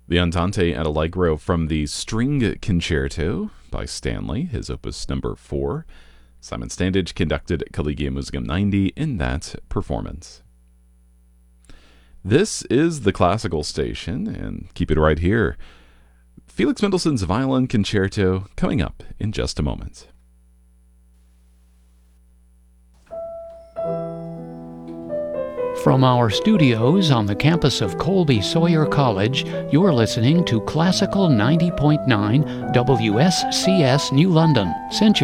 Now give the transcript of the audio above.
The Andante and Allegro from the String Concerto by Stanley, his opus number 4. Simon Standage conducted Collegium Musicum 90 in that performance. This is the classical station, and keep it right here. Felix Mendelssohn's Violin Concerto coming up in just a moment. From our studios on the campus of Colby Sawyer College, you're listening to Classical 90.9 WSCS New London, Century